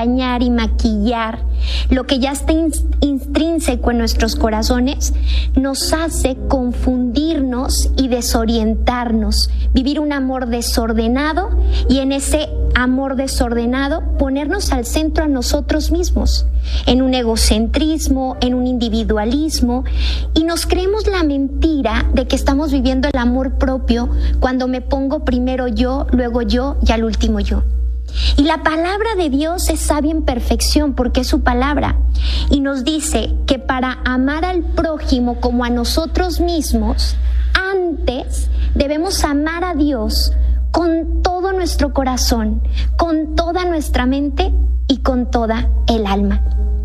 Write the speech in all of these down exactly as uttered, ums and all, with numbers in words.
empañar y maquillar lo que ya está intrínseco en nuestros corazones, nos hace confundirnos y desorientarnos, vivir un amor desordenado y en ese amor desordenado ponernos al centro a nosotros mismos, en un egocentrismo, en un individualismo, y nos creemos la mentira de que estamos viviendo el amor propio cuando me pongo primero yo, luego yo y al último yo. Y la palabra de Dios es sabia en perfección porque es su palabra y nos dice que para amar al prójimo como a nosotros mismos, antes debemos amar a Dios con todo nuestro corazón, con toda nuestra mente y con toda el alma.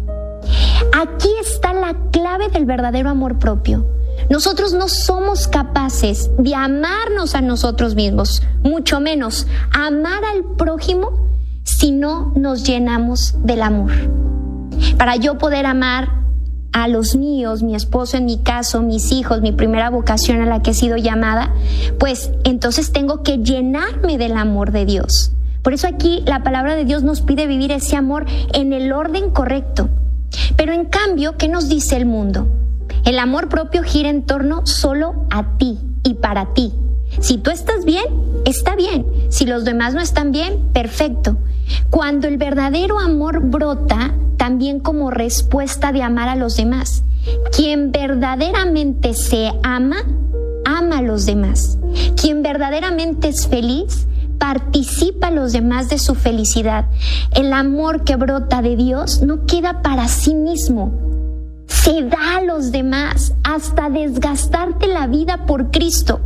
Aquí está la clave del verdadero amor propio. Nosotros no somos capaces de amarnos a nosotros mismos, mucho menos amar al prójimo si no nos llenamos del amor. Para yo poder amar a los míos, mi esposo en mi caso, mis hijos, mi primera vocación a la que he sido llamada, pues entonces tengo que llenarme del amor de Dios. Por eso aquí la palabra de Dios nos pide vivir ese amor en el orden correcto. Pero en cambio, ¿qué nos dice el mundo? El amor propio gira en torno solo a ti y para ti. Si tú estás bien, está bien. Si los demás no están bien, perfecto. Cuando el verdadero amor brota también como respuesta de amar a los demás. Quien verdaderamente se ama, ama a los demás. Quien verdaderamente es feliz, participa a los demás de su felicidad. El amor que brota de Dios no queda para sí mismo. Se da a los demás hasta desgastarte la vida por Cristo.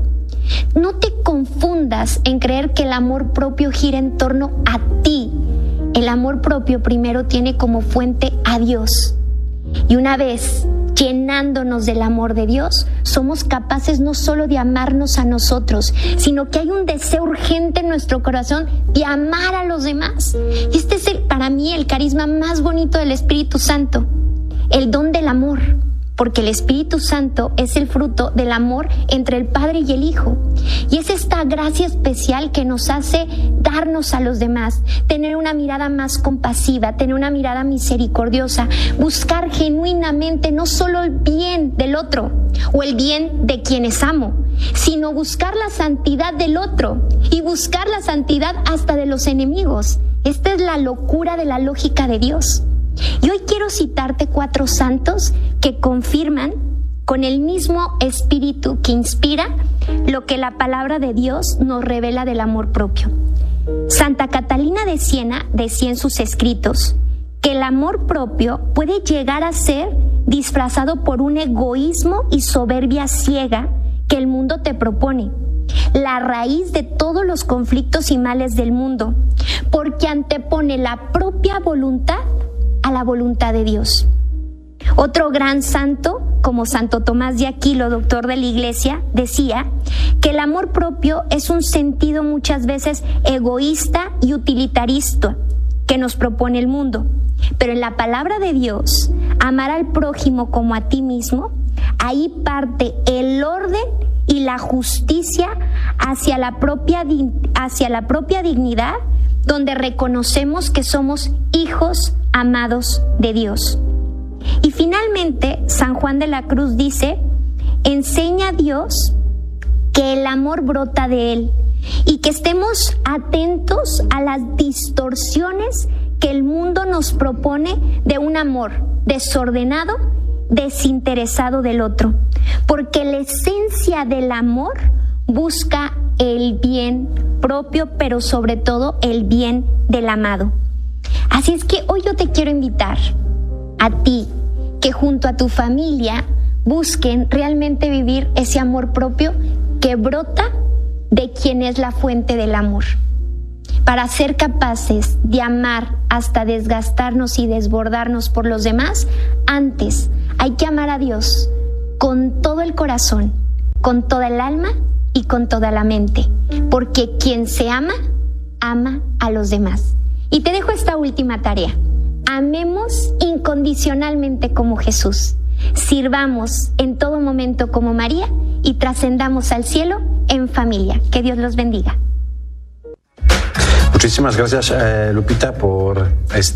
No te confundas en creer que el amor propio gira en torno a ti. El amor propio primero tiene como fuente a Dios. Y una vez llenándonos del amor de Dios, somos capaces no solo de amarnos a nosotros, sino que hay un deseo urgente en nuestro corazón de amar a los demás. Y este es el, para mí el carisma más bonito del Espíritu Santo. El don del amor, porque el Espíritu Santo es el fruto del amor entre el Padre y el Hijo. Y es esta gracia especial que nos hace darnos a los demás, tener una mirada más compasiva, tener una mirada misericordiosa, buscar genuinamente no solo el bien del otro o el bien de quienes amo, sino buscar la santidad del otro y buscar la santidad hasta de los enemigos. Esta es la locura de la lógica de Dios. Y hoy quiero citarte cuatro santos que confirman con el mismo espíritu que inspira lo que la palabra de Dios nos revela del amor propio. Santa Catalina de Siena decía en sus escritos que el amor propio puede llegar a ser disfrazado por un egoísmo y soberbia ciega que el mundo te propone, la raíz de todos los conflictos y males del mundo, porque antepone la propia voluntad a la voluntad de Dios. Otro gran santo, como Santo Tomás de Aquino, doctor de la Iglesia, decía que el amor propio es un sentido muchas veces egoísta y utilitarista que nos propone el mundo. Pero en la palabra de Dios, amar al prójimo como a ti mismo, ahí parte el orden y la justicia hacia la propia, hacia la propia dignidad, donde reconocemos que somos hijos amados de Dios. Y finalmente, San Juan de la Cruz dice, enseña a Dios que el amor brota de Él y que estemos atentos a las distorsiones que el mundo nos propone de un amor desordenado, desinteresado del otro. Porque la esencia del amor busca el bien propio, pero sobre todo el bien del amado. Así es que hoy yo te quiero invitar a ti que junto a tu familia busquen realmente vivir ese amor propio que brota de quien es la fuente del amor. Para ser capaces de amar hasta desgastarnos y desbordarnos por los demás, antes hay que amar a Dios con todo el corazón, con toda el alma y con toda la mente, porque quien se ama, ama a los demás. Y te dejo esta última tarea. Amemos incondicionalmente como Jesús. Sirvamos en todo momento como María y trascendamos al cielo en familia. Que Dios los bendiga. Muchísimas gracias, eh, Lupita, por este